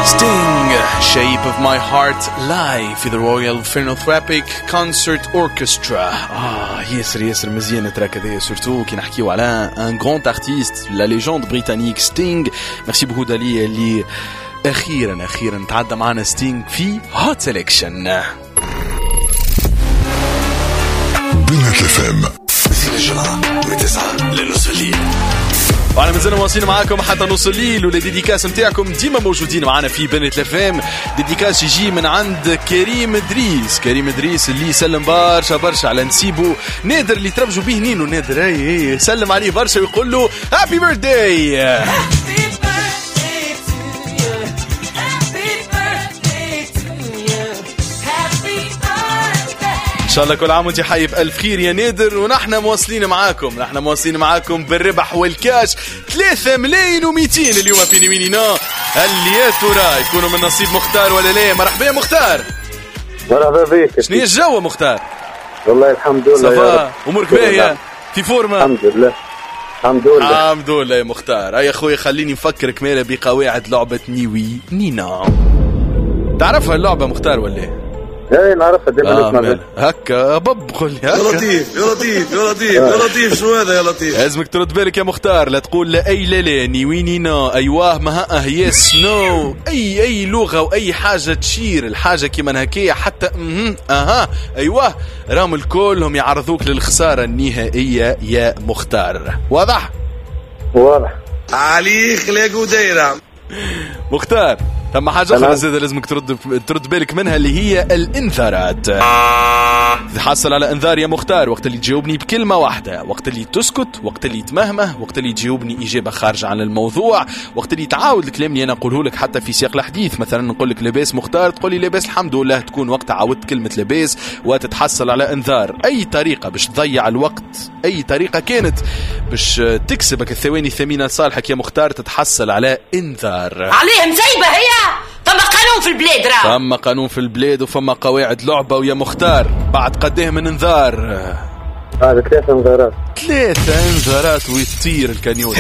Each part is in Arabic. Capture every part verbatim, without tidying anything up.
Shape of My Heart live في The Royal Philharmonic Concert Orchestra. آه ياسر ياسر مزيان التراك هذايا سورتو كي نحكيو على ان غراند ارتيست لا ليجوند بريطانيك ستينغ. ميرسي بوكو دالي اللي اخيرا اخيرا تعدى معنا ستينغ في هوت سيلكشن. بنات اف ام زين الجمعة من تسعة لنصف الليل. وانا مازلنا واصلين معاكم حتى نص الليل، والديديكاس نتاعكم ديما موجودين معنا في بنات اف ام. ديديكاس يجي من عند كريم ادريس. كريم ادريس اللي يسلم برشا برشا على نسيبو نادر اللي تربجوا به نينو نادر. اي اي سلم عليه برشا ويقول له هابي بيرثداي. إن شاء الله كل عام وانت حي بألف خير يا نادر. ونحن مواصلين معاكم نحن مواصلين معاكم بالربح والكاش ثلاثة ملايين ومئتين اليوم في نوينينا. اللي يا ترى يكونوا من نصيب مختار ولا لا؟ مرحبا يا مختار. مرحبا بك. شنو هي الجو مختار؟ والله الحمد لله. صفا امورك باهيه في فورمه؟ الحمد لله الحمد لله الحمد لله يا مختار. يا اخوي خليني نفكرك مالا بقواعد لعبه نيوي نينا. تعرفها اللعبه مختار ولا؟ ايه نعرفها ديما آه نسمع هكا بب قول لي يا لطيف يا لطيف يا لطيف يا لطيف شو هذا يا لطيف؟ لازمك ترد بالك يا مختار، لا تقول لا اي لا لا ني ويني نا ايوه ما ها يس نو اي اي لغه واي حاجه تشير الحاجه كيما هكايا حتى اها اها ايوه راهم الكلهم يعرضوك للخساره النهائيه يا مختار. واضح؟ واضح علي خلاق ودايره. مختار ثم حاجة أخرى زيادة لازمك ترد ترد بالك منها اللي هي الانذارات. تحصل على انذار يا مختار وقت اللي تجاوبني بكلمة واحدة، وقت اللي تسكت، وقت اللي تمهمه، وقت اللي تجاوبني إجابة خارجة عن الموضوع، وقت اللي تعاود الكلام اللي أنا أقوله لك حتى في سياق الحديث. مثلا نقول لك لاباس مختار تقول لي لاباس الحمد لله، تكون وقت عاودت كلمة لاباس وتتحصل على انذار. أي طريقة باش تضيع الوقت، أي طريقة كانت باش تكسبك الثواني الثمينة لصالحك يا مختار تتحصل على انذار. عليهم زيبة هي فما قانون في البلاد راه. فما قانون في البلاد وفما قواعد لعبة. ويا مختار بعد قديه من انذار؟ هذا ثلاثة انذارات. ثلاثة انذارات ويطير الكانيولا.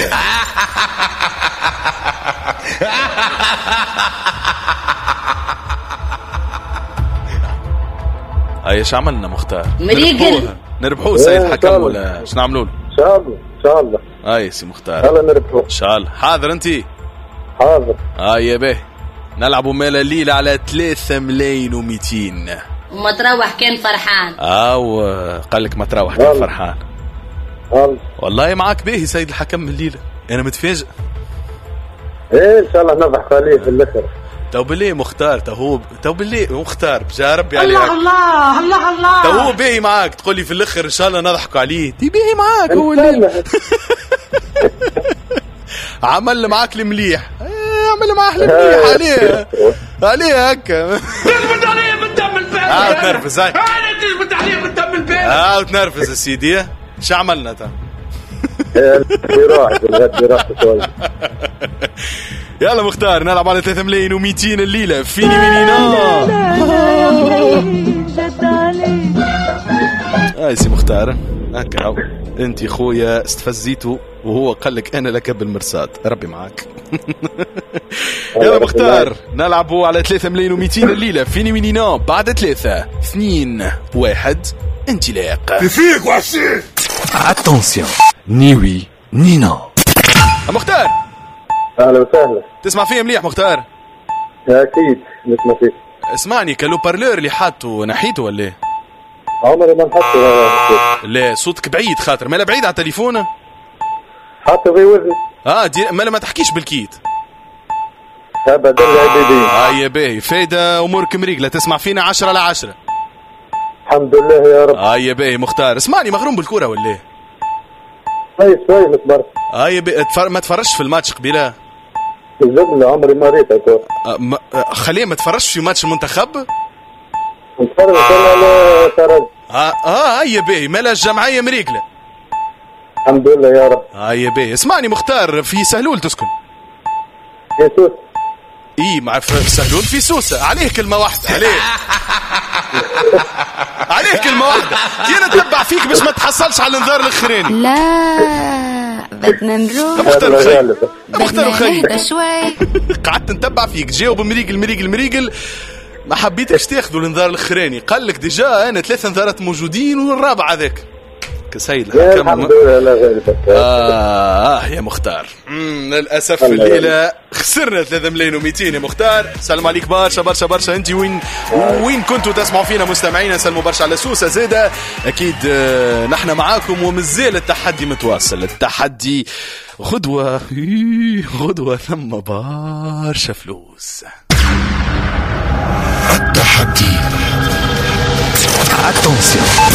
هيا ايش عملنا مختار؟ مريقل نربحوه سيد حكم ولا ايش نعملوا له؟ ان شاء الله ان شاء الله. هاي سي مختار يلا نربحوه ان شاء الله. حاضر انتي؟ حاضر. هيا باهي نلعبوا مال الليلة على ثلاثة ملايين ومئتين. وما تروح كان فرحان. أو قال لك ما تروح كان فرحان. الله والله معاك باهي سيد الحكم الليلة أنا متفاجئ. ايه ان شاء الله نضحك عليه في الاخر. تو بالله مختار تهو تو بالله مختار بجارب يعني الله الله الله الله تو باهي معاك تقول لي في الآخر إن شاء الله نضحكوا عليه. دي باهي معاك هو الليلة. عمل معاك المليح عمل معاه المليح عليه عليه هكا تثبت عليه بالدم البارد. اه تنرفز هاي انا تثبت عليه بالدم البارد. اه تنرفز يا سيدي. شو عملنا تا؟ بيروح بيروح شوي. يلا مختار نلعب على ثلاثة ملايين ومئتين الليلة فيني وينينا. هاي سي مختار هكا انت خويا استفزيته وهو قال لك انا لك بالمرصاد. ربي معاك. يلا مختار نلعبوا على ثلاثة ملايين ومئتين الليلة فيني وينينا. بعد ثلاثة اثنين واحد انطلاق. فيك وحشي. اتونسيون نيوي نينا. مختار اهلا وسهلا. تسمع فيه مليح مختار؟ اكيد نسمع فيك. اسمعني كالو بارلور اللي حاطه نحيته ولا ايه؟ عمري ما نحطه. لا صوتك بعيد خاطر مالا بعيد على التليفون. حطه في وزني. اه دي مالا ما تحكيش بالكيت ابدا يا حبيبي. اه يا باهي فايدة امورك مريقلة. تسمع فينا عشرة على عشرة. الحمد لله يا رب. اه يا باهي مختار اسمعني مغروم بالكرة ولا ايه؟ شوي شوي متبرد. اه يا باهي تفر... ما تفرجش في الماتش قبيله. الجملة عمري ما ريتها كور. آه ما... آه خليه ما تفرجش في ماتش المنتخب. نتفرج على فرج. اه اه يا باهي مالا الجمعية مريقلة. الحمد لله يا رب. اه يا باهي اسمعني مختار في سهلول تسكن. يسوس. اي مع سهلول في سوسة. عليه كلمة واحدة عليه. عليه كلمة واحدة. تينا تتبع فيك باش ما تحصلش على الانذار الاخراني. لا بدنا نروح مختار خير مختار بدنا خير نهدى شوي. قعدت نتبع فيك تجاوب مريقل مريقل مريقل ما حبيتش تاخذوا الانذار الاخراني. قال لك ديجا انا ثلاث انذارات موجودين والرابع هذاك كسيد الحمد لله. لا غيرك آه, اه يا مختار مم للاسف الليله خسرنا ثلاثة ملايين ومئتين يا مختار. سلام عليك برشا برشا برشا. انت وين وين كنتوا تسمعوا فينا مستمعينا؟ سلموا برشا على سوسه زاده اكيد. آه نحن معاكم ومازال التحدي متواصل. التحدي غدوه غدوه ثم برشا فلوس. التحدي. Attention.